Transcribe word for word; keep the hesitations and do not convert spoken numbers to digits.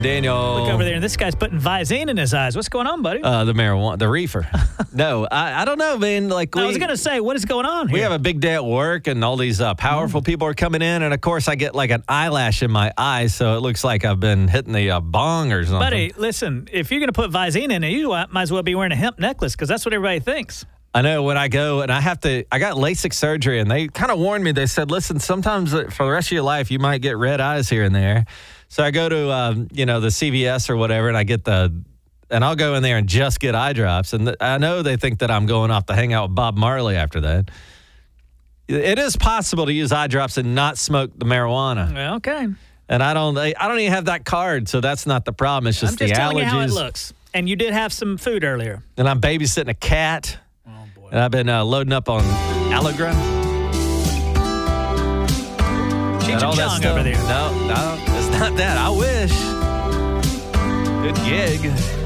Daniel. Look over there, and this guy's putting Visine in his eyes. What's going on, buddy? Uh, the marijuana, the reefer. no, I, I don't know, man. Like we, I was going to say, what is going on here? We have a big day at work, and all these uh, powerful mm. people are coming in, and of course, I get like an eyelash in my eye, so it looks like I've been hitting the uh, bong or something. Buddy, listen, if you're going to put Visine in it, you might as well be wearing a hemp necklace because that's what everybody thinks. I know when I go and I have to, I got LASIK surgery, and they kind of warned me. They said, listen, sometimes for the rest of your life, you might get red eyes here and there. So I go to, um, you know, the C V S or whatever, and I get the, and I'll go in there and just get eye drops. And th- I know they think that I'm going off to hang out with Bob Marley after that. It is possible to use eye drops and not smoke the marijuana. Okay. And I don't, I don't even have that card, so that's not the problem. It's just, I'm just the telling allergies. You how it looks. And you did have some food earlier. And I'm babysitting a cat. Oh boy. And I've been uh, loading up on Allegra. Cheech and Chong over there. No, no, it's not that. I wish. Good gig.